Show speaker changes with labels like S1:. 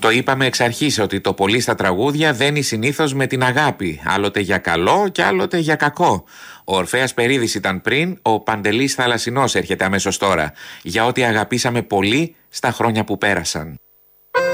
S1: Το είπαμε εξ αρχής ότι το πολύ στα τραγούδια δένει συνήθως με την αγάπη, άλλοτε για καλό και άλλοτε για κακό. Ο Ορφέας Περίδης ήταν πριν, ο Παντελής Θαλασσινός έρχεται αμέσως τώρα, για ό,τι αγαπήσαμε πολύ στα χρόνια που πέρασαν.